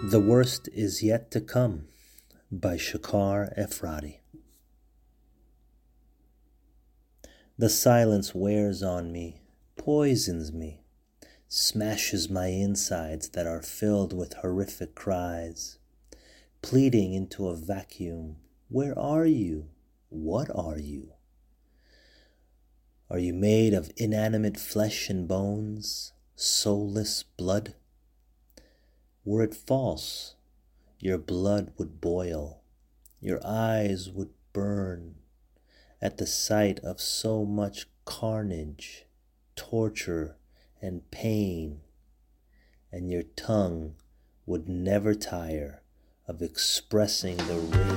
The Worst Is Yet to Come by Shakar Efrati. The silence wears on me, poisons me, smashes my insides that are filled with horrific cries, pleading into a vacuum. Where are you? What are you? Are you made of inanimate flesh and bones, soulless blood? Were it false, your blood would boil, your eyes would burn at the sight of so much carnage, torture, and pain, and your tongue would never tire of expressing the rage